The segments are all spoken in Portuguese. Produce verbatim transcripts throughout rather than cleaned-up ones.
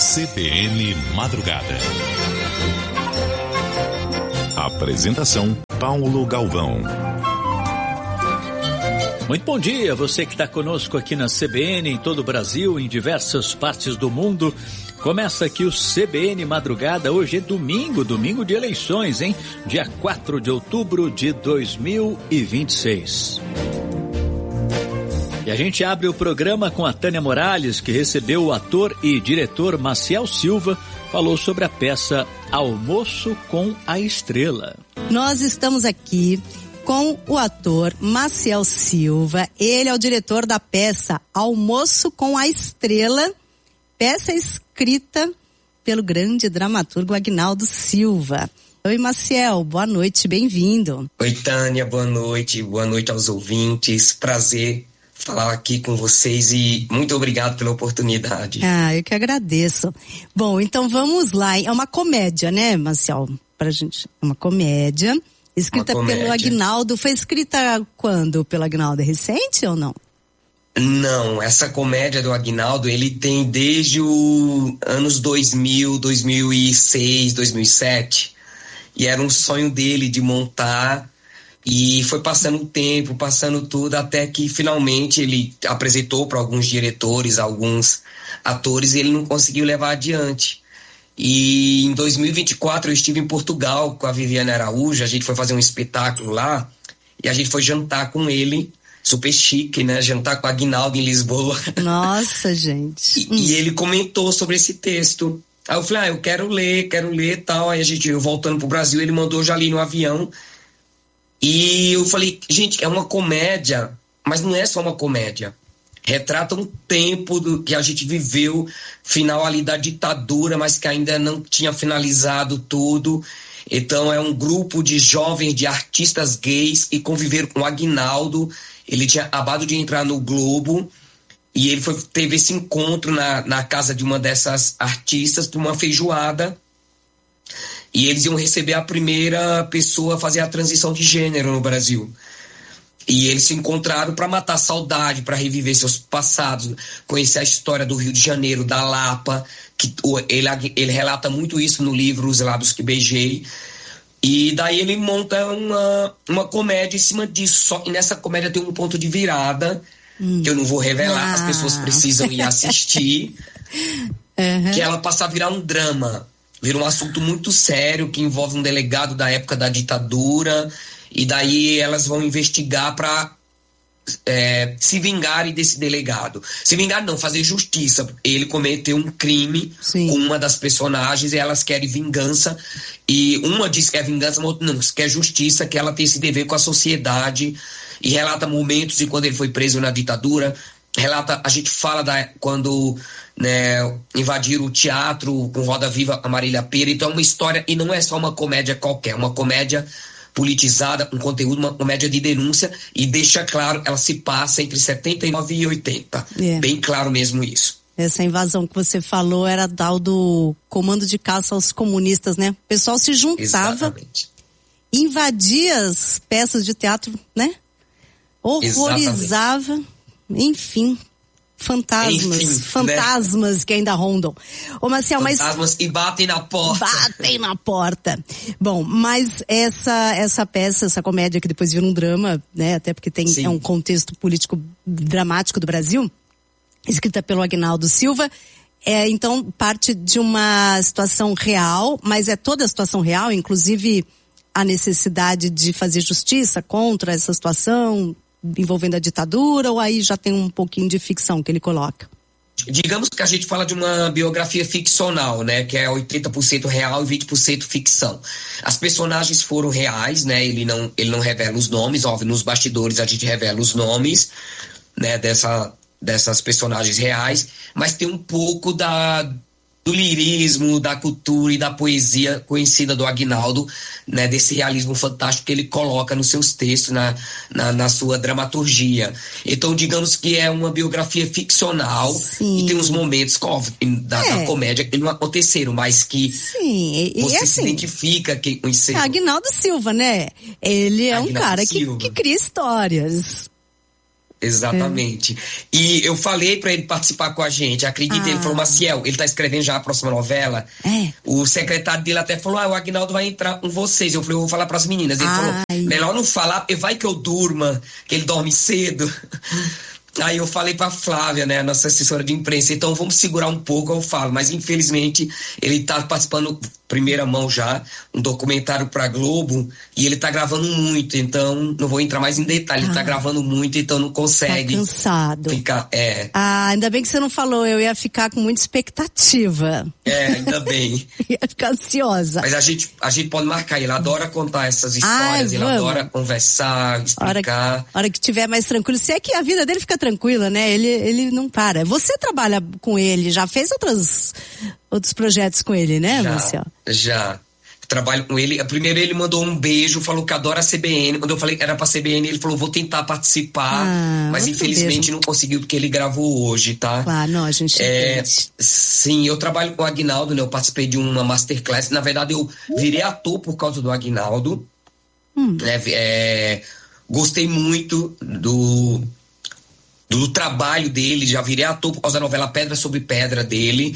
C B N Madrugada. Apresentação Paulo Galvão. Muito bom dia, você que está conosco aqui na C B N, em todo o Brasil, em diversas partes do mundo. Começa aqui o C B N Madrugada, hoje é domingo, domingo de eleições, hein? Dia quatro de outubro de dois mil e vinte e seis. E a gente abre o programa com a Tânia Morales, que recebeu o ator e diretor Maciel Silva, falou sobre a peça Almoço com a Estrela. Nós estamos aqui com o ator Maciel Silva, ele é o diretor da peça Almoço com a Estrela, peça escrita pelo grande dramaturgo Aguinaldo Silva. Oi, Maciel, boa noite, bem-vindo. Oi, Tânia, boa noite, boa noite aos ouvintes, prazer falar aqui com vocês e muito obrigado pela oportunidade. Ah, eu que agradeço. Bom, então vamos lá, é uma comédia, né, Maciel? Pra gente, é uma comédia, escrita uma comédia. pelo Aguinaldo, foi escrita quando pelo Aguinaldo? É recente ou não? Não, essa comédia do Aguinaldo, ele tem desde os anos dois mil, dois mil e seis, dois mil e sete, e era um sonho dele de montar. E foi passando o tempo, passando tudo, até que finalmente ele apresentou para alguns diretores, alguns atores, e ele não conseguiu levar adiante. E em dois mil e vinte e quatro eu estive em Portugal com a Viviane Araújo, a gente foi fazer um espetáculo lá, e a gente foi jantar com ele, super chique, né? Jantar com o Aguinaldo em Lisboa. Nossa, gente. E, hum. e ele comentou sobre esse texto. Aí eu falei, ah, eu quero ler, quero ler e tal. Aí a gente, eu voltando pro Brasil, ele mandou já ali no avião. E eu falei, gente, é uma comédia, mas não é só uma comédia. Retrata um tempo do que a gente viveu, final ali da ditadura, mas que ainda não tinha finalizado tudo. Então é um grupo de jovens, de artistas gays que conviveram com o Aguinaldo. Ele tinha acabado de entrar no Globo e ele foi, teve esse encontro na, na casa de uma dessas artistas para uma feijoada. E eles iam receber a primeira pessoa a fazer a transição de gênero no Brasil. E eles se encontraram para matar a saudade, para reviver seus passados, conhecer a história do Rio de Janeiro, da Lapa, que ele, ele relata muito isso no livro Os Lábios que Beijei. E daí ele monta uma, uma comédia em cima disso. Só que nessa comédia tem um ponto de virada, hum. que eu não vou revelar, ah. as pessoas precisam ir assistir, uhum. que ela passa a virar um drama. Vira um assunto muito sério que envolve um delegado da época da ditadura e daí elas vão investigar para é, se vingarem desse delegado. Se vingar não, fazer justiça. Ele cometeu um crime Sim. com uma das personagens e elas querem vingança e uma diz que é vingança, mas outra não, quer justiça, que ela tem esse dever com a sociedade e relata momentos de quando ele foi preso na ditadura. Relata, a gente fala da, quando né, invadiram o teatro com Roda Viva, a Marília Pêra. Então é uma história, e não é só uma comédia qualquer, uma comédia politizada, um conteúdo, uma comédia de denúncia, e deixa claro, ela se passa entre setenta e nove e oitenta. É. Bem claro mesmo isso. Essa invasão que você falou era tal do comando de caça aos comunistas, né? O pessoal se juntava, Exatamente. invadia as peças de teatro, né? Horrorizava. Exatamente. Enfim, fantasmas, Enfim, fantasmas né? que ainda rondam. Ô, Maciel, fantasmas mas... e batem na porta. Batem na porta. Bom, mas essa, essa peça, essa comédia que depois vira um drama, né? Até porque tem é um contexto político dramático do Brasil, escrita pelo Aguinaldo Silva, é então parte de uma situação real, mas é toda a situação real, inclusive a necessidade de fazer justiça contra essa situação envolvendo a ditadura, ou aí já tem um pouquinho de ficção que ele coloca? Digamos que a gente fala de uma biografia ficcional, né, que é oitenta por cento real e vinte por cento ficção. As personagens foram reais, né, ele não, ele não revela os nomes, óbvio, nos bastidores a gente revela os nomes, né, dessa, dessas personagens reais, mas tem um pouco da... do lirismo, da cultura e da poesia conhecida do Aguinaldo, né, desse realismo fantástico que ele coloca nos seus textos, na, na, na sua dramaturgia. Então, digamos que é uma biografia ficcional. Sim. E tem uns momentos da, é. da comédia que não aconteceram, mas que Sim. E, você e assim, se identifica que conheceu. É Aguinaldo Silva, né? Ele é Aguinaldo um cara que, que cria histórias. Exatamente. É. E eu falei pra ele participar com a gente, acredita, ah. ele falou, Maciel, ele tá escrevendo já a próxima novela. É. O secretário dele até falou, ah, o Aguinaldo vai entrar com vocês. Eu falei, eu vou falar pras meninas. Ele Ai. falou, melhor não falar, porque vai que eu durma, que ele dorme cedo. Aí eu falei pra Flávia, né, a nossa assessora de imprensa, então vamos segurar um pouco, eu falo, mas infelizmente ele tá participando, primeira mão já, um documentário pra Globo, e ele tá gravando muito, então não vou entrar mais em detalhe, ah, ele tá gravando muito, então não consegue. Tá cansado. Ficar, é. Ah, ainda bem que você não falou, eu ia ficar com muita expectativa. É, ainda bem. Ia ficar ansiosa. Mas a gente, a gente pode marcar, ele adora contar essas histórias, Ai, ele adora conversar, explicar. Hora, hora que tiver mais tranquilo, se é que a vida dele fica tranquila, né? Ele, ele não para. Você trabalha com ele, já fez outros, outros projetos com ele, né, Marcelo? Já. Trabalho com ele. Primeiro ele mandou um beijo, falou que adora a C B N. Quando eu falei que era pra C B N, ele falou, vou tentar participar, ah, mas infelizmente beijo. Não conseguiu porque ele gravou hoje, tá? Ah, não, a gente é, Sim, eu trabalho com o Aguinaldo, né? Eu participei de uma masterclass. Na verdade, eu virei ator por causa do Aguinaldo. Hum. É, é, gostei muito do... do trabalho dele, já virei ator por causa da novela Pedra sobre Pedra dele,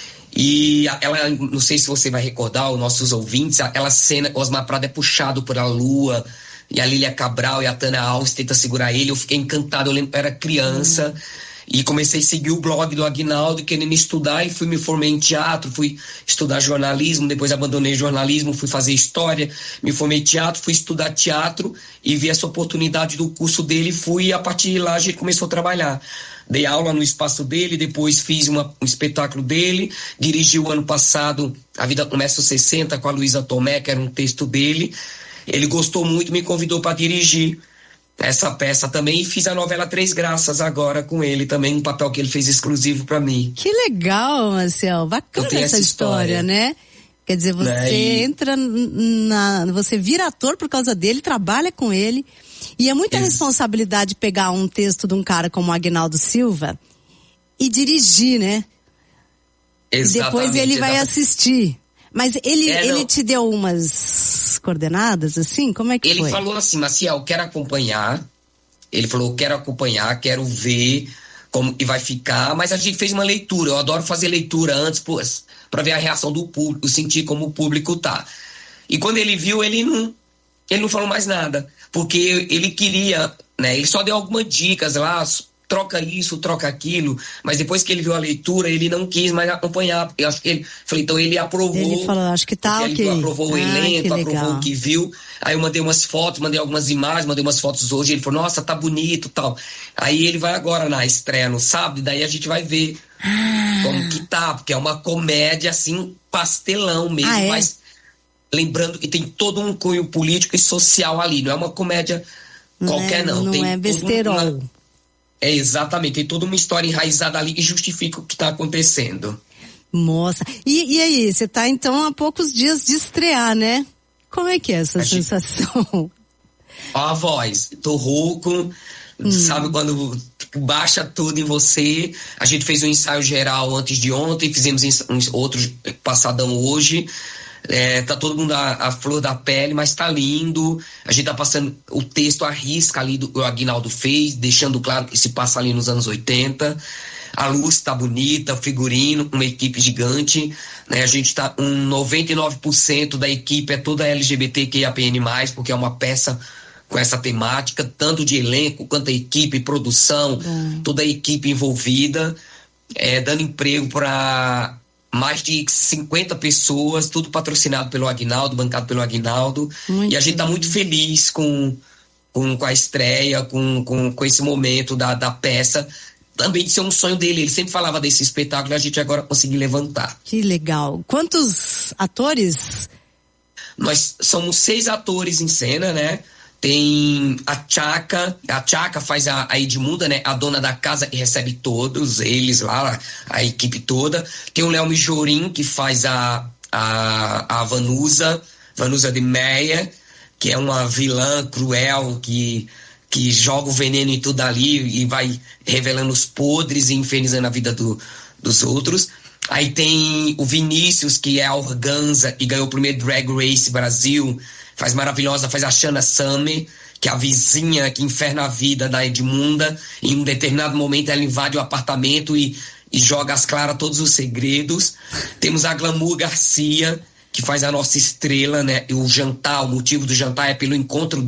e ela, não sei se você vai recordar, os nossos ouvintes, aquela cena, Osmar Prado é puxado por a lua, e a Lília Cabral e a Tânia Alves tentam segurar ele, eu fiquei encantado, eu lembro que eu era criança, hum. e comecei a seguir o blog do Aguinaldo, querendo estudar, e fui me formei em teatro, fui estudar jornalismo, depois abandonei jornalismo, fui fazer história, me formei em teatro, fui estudar teatro, e vi essa oportunidade do curso dele, fui, e a partir de lá a gente começou a trabalhar. Dei aula no espaço dele, depois fiz uma, um espetáculo dele, dirigi o ano passado A Vida Começa aos sessenta, com a Luísa Tomé, que era um texto dele, ele gostou muito, me convidou para dirigir essa peça também, e fiz a novela Três Graças agora com ele também, um papel que ele fez exclusivo para mim. Que legal, Marcel, bacana essa, essa história, história, né? Quer dizer, você é, e... entra na... você vira ator por causa dele, trabalha com ele, e é muita Ex- responsabilidade pegar um texto de um cara como o Aguinaldo Silva e dirigir, né? Exatamente. E depois ele vai exatamente. assistir. Mas ele, é, ele te deu umas coordenadas, assim? Como é que ele foi? Ele falou assim, Maciel, quero acompanhar. Ele falou, quero acompanhar, quero ver como que vai ficar. Mas a gente fez uma leitura. Eu adoro fazer leitura antes para ver a reação do público, sentir como o público tá. E quando ele viu, ele não, ele não falou mais nada. Porque ele queria, né? Ele só deu algumas dicas lá, troca isso, troca aquilo, mas depois que ele viu a leitura, ele não quis mais acompanhar. Eu acho que ele, falei, então ele aprovou. Ele falou, acho que tá ok. Ele aprovou o elenco, ah, aprovou o que viu. Aí eu mandei umas fotos, mandei algumas imagens, mandei umas fotos hoje. Ele falou, nossa, tá bonito, tal. Aí ele vai agora na estreia no sábado, e daí a gente vai ver ah. como que tá, porque é uma comédia assim, pastelão mesmo, ah, é? Mas lembrando que tem todo um cunho político e social ali, não é uma comédia não qualquer, é, não. Não tem é besterol. Uma... É, exatamente, tem toda uma história enraizada ali que justifica o que está acontecendo. Nossa, e, e aí, você tá então há poucos dias de estrear, né? Como é que é essa a sensação? Gente... Ó a voz, tô rouco, hum. sabe quando baixa tudo em você. A gente fez um ensaio geral antes de ontem, fizemos uns outros passadão hoje. É, tá todo mundo a, a flor da pele, mas tá lindo. A gente tá passando o texto à risca ali do que o Aguinaldo fez, deixando claro que se passa ali nos anos oitenta. A luz tá bonita, o figurino, uma equipe gigante, né? A gente tá com um noventa e nove por cento da equipe é toda L G B T Q I A P N mais, porque é uma peça com essa temática, tanto de elenco quanto a equipe, produção, hum. toda a equipe envolvida, é, dando emprego para mais de cinquenta pessoas, tudo patrocinado pelo Aguinaldo, bancado pelo Aguinaldo. Muito e a gente está muito feliz com, com, com a estreia, com, com, com esse momento da, da peça. Também de ser um sonho dele. Ele sempre falava desse espetáculo e a gente agora conseguiu levantar. Que legal. Quantos atores? Nós somos seis atores em cena, né? Tem a Tchaca, a Tchaca faz a, a Edmunda, né? A dona da casa que recebe todos eles lá, a equipe toda. Tem o Léo Mijorim, que faz a, a, a Vanusa, Vanusa de Meia, que é uma vilã cruel, que, que joga o veneno em tudo ali e vai revelando os podres e infernizando a vida do, dos outros. Aí tem o Vinícius, que é a Organza e ganhou o primeiro Drag Race Brasil, faz maravilhosa, faz a Shana Same, que é a vizinha que inferna a vida da Edmunda. Em um determinado momento ela invade o apartamento e, e joga às claras todos os segredos. Temos a Glamour Garcia, que faz a nossa estrela, né? O jantar, o motivo do jantar é pelo encontro